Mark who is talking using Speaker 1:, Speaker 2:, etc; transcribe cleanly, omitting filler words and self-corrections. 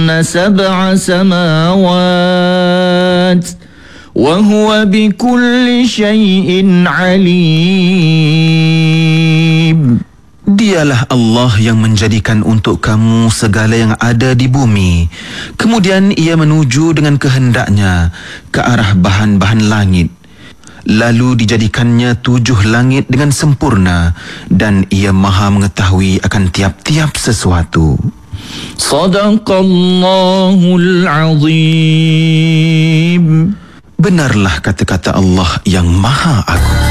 Speaker 1: سبع سماوات وهو بكل شيء عليم.
Speaker 2: Dialah Allah yang menjadikan untuk kamu segala yang ada di bumi. Kemudian ia menuju dengan kehendaknya ke arah bahan-bahan langit. Lalu dijadikannya 7 langit dengan sempurna dan ia maha mengetahui akan tiap-tiap sesuatu.
Speaker 1: Sadaqallahul Azim.
Speaker 2: Benarlah kata-kata Allah yang maha agung.